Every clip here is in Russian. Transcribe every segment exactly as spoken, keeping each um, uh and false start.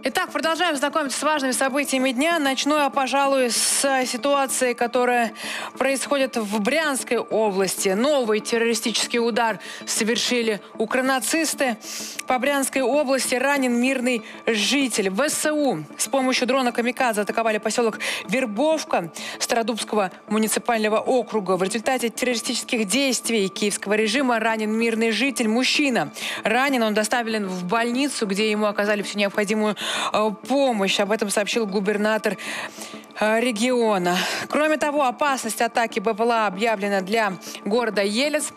Итак, продолжаем знакомиться с важными событиями дня. Начну я, пожалуй, с ситуации, которая происходит в Брянской области. Новый террористический удар совершили укронацисты. По Брянской области ранен мирный житель. ВСУ с помощью дрона «Камикадзе» атаковали поселок Вербовка Стародубского муниципального округа. В результате террористических действий киевского режима ранен мирный житель, мужчина. Ранен он доставлен в больницу, где ему оказали всю необходимую помощь. Об этом сообщил губернатор региона. Кроме того, опасность атаки БПЛА объявлена для города Елец.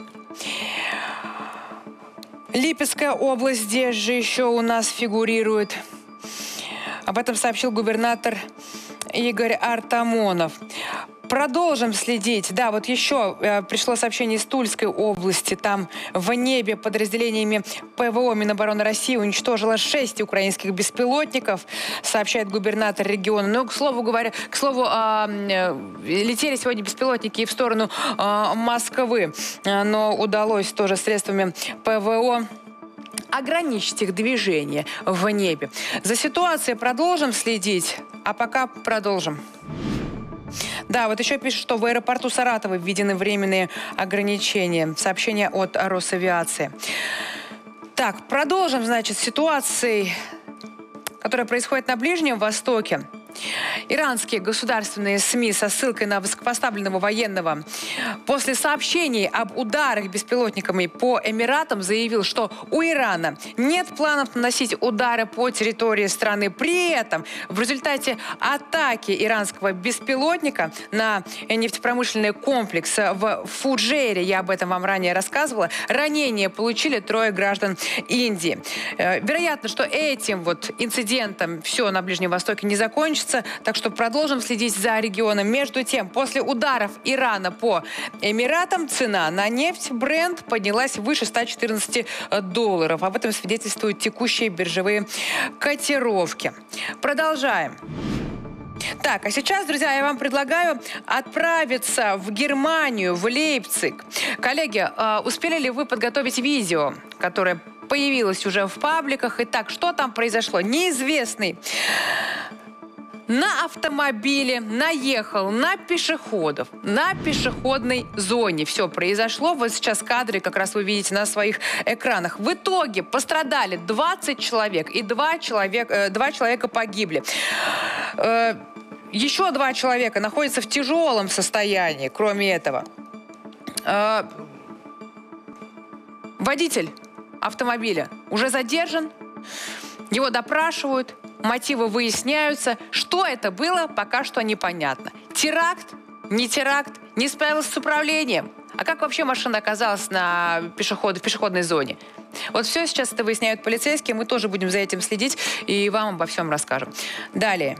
Липецкая область здесь же еще у нас фигурирует. Об этом сообщил губернатор Игорь Артамонов. Продолжим следить. Да, вот еще э, пришло сообщение из Тульской области. Там в небе подразделениями ПВО Минобороны России уничтожило шесть украинских беспилотников, сообщает губернатор региона. Но, к слову говоря, к слову, э, э, летели сегодня беспилотники и в сторону э, Москвы. Но удалось тоже средствами ПВО ограничить их движение в небе. За ситуацией продолжим следить, а пока продолжим. Да, вот еще пишут, что в аэропорту Саратова введены временные ограничения. Сообщение от Росавиации. Так, продолжим, значит, с ситуацией, которая происходит на Ближнем Востоке. Иранские государственные СМИ со ссылкой на высокопоставленного военного после сообщений об ударах беспилотниками по Эмиратам заявил, что у Ирана нет планов наносить удары по территории страны. При этом в результате атаки иранского беспилотника на нефтепромышленный комплекс в Фуджейре, я об этом вам ранее рассказывала, ранения получили трое граждан Индии. Вероятно, что этим вот инцидентом все на Ближнем Востоке не закончится. Так что продолжим следить за регионом. Между тем, после ударов Ирана по Эмиратам цена на нефть Brent поднялась выше ста четырнадцати долларов. Об этом свидетельствуют текущие биржевые котировки. Продолжаем. Так, а сейчас, друзья, я вам предлагаю отправиться в Германию, в Лейпциг. Коллеги, успели ли вы подготовить видео, которое появилось уже в пабликах? Итак, что там произошло? Неизвестный на автомобиле наехал на пешеходов, на пешеходной зоне. Все произошло. Вот сейчас кадры как раз вы видите на своих экранах. В итоге пострадали двадцать человек, и два человека, два человека погибли. Еще два человека находятся в тяжелом состоянии, кроме этого. Водитель автомобиля уже задержан. Его допрашивают, мотивы выясняются. Что это было, пока что непонятно. Теракт, не теракт, не справился с управлением. А как вообще машина оказалась на пешеход... в пешеходной зоне? Вот все сейчас это выясняют полицейские. Мы тоже будем за этим следить и вам обо всем расскажем. Далее.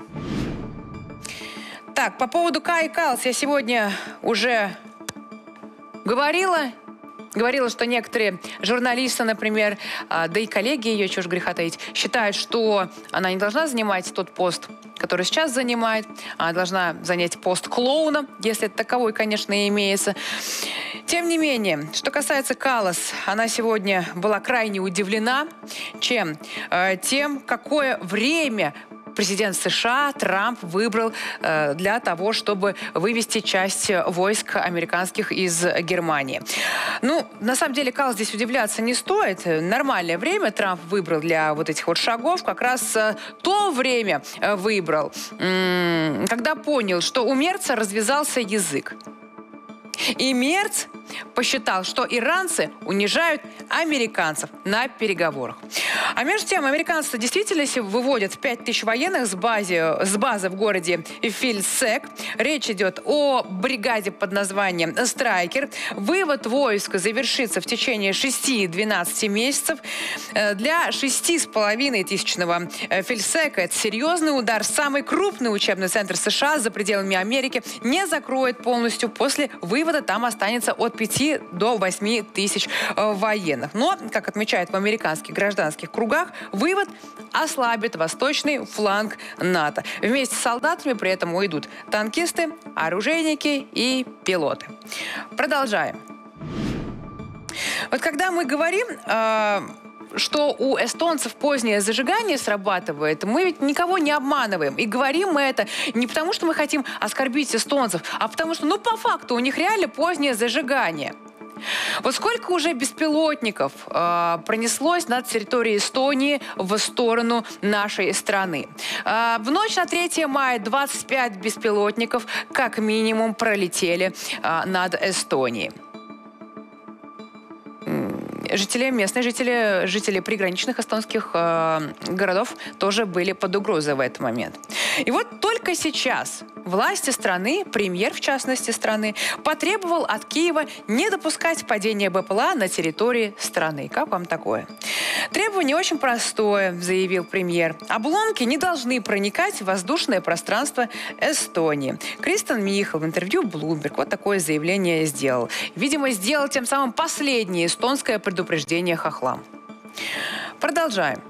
Так, по поводу Каи Каллас я сегодня уже говорила. Говорила, что некоторые журналисты, например, да и коллеги ее, чего ж греха таить, считают, что она не должна занимать тот пост, который сейчас занимает. Она должна занять пост клоуна, если таковой, конечно, и имеется. Тем не менее, что касается Каллас, она сегодня была крайне удивлена. Чем? Тем, какое время президент США Трамп выбрал э, для того, чтобы вывести часть войск американских из Германии. Ну, на самом деле, Каллас здесь удивляться не стоит. Нормальное время Трамп выбрал для вот этих вот шагов. Как раз э, то время э, выбрал, э, когда понял, что у Мерца развязался язык. И Мерц посчитал, что иранцы унижают американцев на переговорах. А между тем, американцы действительно выводят пять тысяч военных с, базе, с базы в городе Фильсек. Речь идет о бригаде под названием «Страйкер». Вывод войск завершится в течение шести-двенадцати месяцев. Для шести с половиной тысячного Фильсека это серьезный удар. Самый крупный учебный центр США за пределами Америки не закроет полностью. После вывода там останется от пяти до восьми тысяч военных. Но, как отмечают в американских гражданских кругах, вывод ослабит восточный фланг НАТО. Вместе с солдатами при этом уйдут танкисты, оружейники и пилоты. Продолжаем. Вот когда мы говорим э, что у эстонцев позднее зажигание срабатывает, мы ведь никого не обманываем. И говорим мы это не потому, что мы хотим оскорбить эстонцев, а потому что, ну, по факту, у них реально позднее зажигание. Вот сколько уже беспилотников э, пронеслось над территорией Эстонии в сторону нашей страны. Э, в ночь на третье мая двадцать пять беспилотников как минимум пролетели э, над Эстонией. Жители, местные жители, жители приграничных эстонских э, городов тоже были под угрозой в этот момент. И вот только сейчас власти страны, премьер, в частности, страны, потребовал от Киева не допускать падения БПЛА на территории страны. Как вам такое? Требование очень простое, заявил премьер. Обломки не должны проникать в воздушное пространство Эстонии. Кристен Михал в интервью Bloomberg вот такое заявление сделал. Видимо, сделал тем самым последнее эстонское предупреждение хохлам. Продолжаем.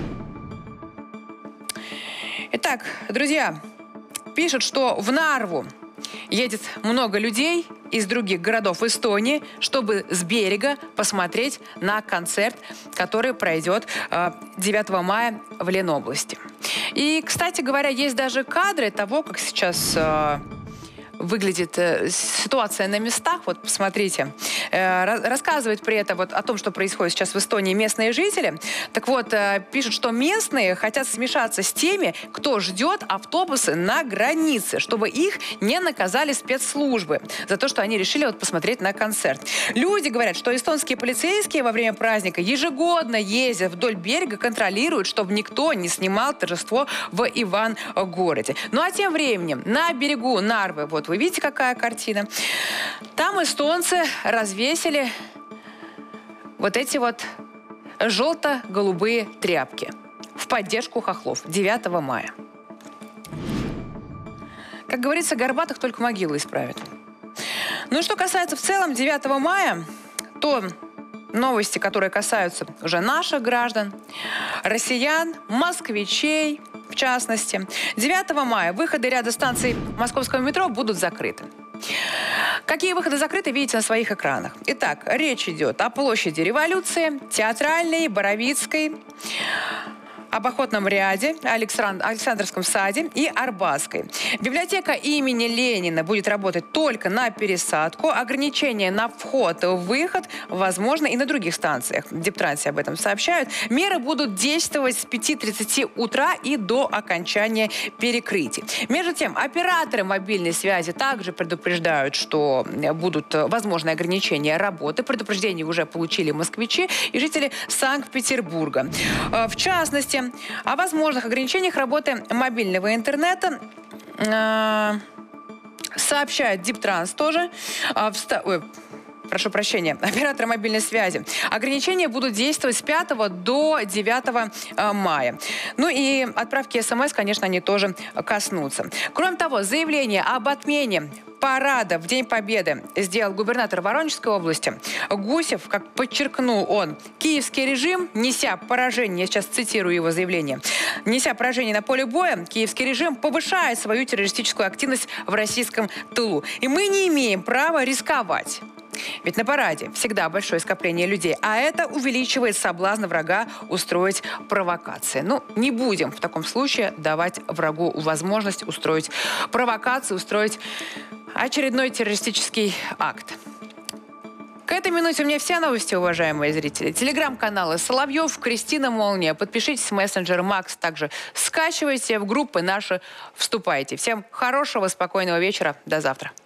Итак, друзья, пишут, что в Нарву едет много людей из других городов Эстонии, чтобы с берега посмотреть на концерт, который пройдет девятого мая в Ленобласти. И, кстати говоря, есть даже кадры того, как сейчас выглядит ситуация на местах. Вот посмотрите. Рассказывают при этом вот о том, что происходит сейчас в Эстонии местные жители. Так вот, пишут, что местные хотят смешаться с теми, кто ждет автобусы на границе, чтобы их не наказали спецслужбы за то, что они решили вот посмотреть на концерт. Люди говорят, что эстонские полицейские во время праздника ежегодно ездят вдоль берега, контролируют, чтобы никто не снимал торжество в Ивангороде. Ну а тем временем на берегу Нарвы, вот вы видите, какая картина. Там эстонцы развесили вот эти вот желто-голубые тряпки в поддержку хохлов девятого мая. Как говорится, горбатых только могилу исправят. Ну и что касается в целом девятого мая, то новости, которые касаются уже наших граждан, россиян, москвичей, в частности. девятого мая выходы ряда станций московского метро будут закрыты. Какие выходы закрыты, видите на своих экранах. Итак, речь идет о площади Революции, Театральной, Боровицкой, об Охотном ряде, Александровском саде и Арбатской. Библиотека имени Ленина будет работать только на пересадку. Ограничения на вход-выход возможно и на других станциях. В Дептрансе об этом сообщают. Меры будут действовать с пяти тридцати утра и до окончания перекрытий. Между тем, операторы мобильной связи также предупреждают, что будут возможны ограничения работы. Предупреждение уже получили москвичи и жители Санкт-Петербурга. В частности, о возможных ограничениях работы мобильного интернета э, сообщает Дептранс тоже. Э, Ой, прошу прощения, операторы мобильной связи. Ограничения будут действовать с пятого до девятого мая. Ну и отправки СМС, конечно, они тоже коснутся. Кроме того, заявление об отмене парада в День Победы сделал губернатор Воронежской области Гусев. Как подчеркнул он, киевский режим, неся поражение, я сейчас цитирую его заявление, неся поражение на поле боя, киевский режим повышает свою террористическую активность в российском тылу. И мы не имеем права рисковать. Ведь на параде всегда большое скопление людей, а это увеличивает соблазн врага устроить провокации. Ну, не будем в таком случае давать врагу возможность устроить провокацию, устроить очередной террористический акт. К этой минуте у меня все новости, уважаемые зрители. Телеграм-каналы Соловьев, Кристина Молния. Подпишитесь в мессенджер Макс. Также скачивайте в группы наши, вступайте. Всем хорошего, спокойного вечера. До завтра.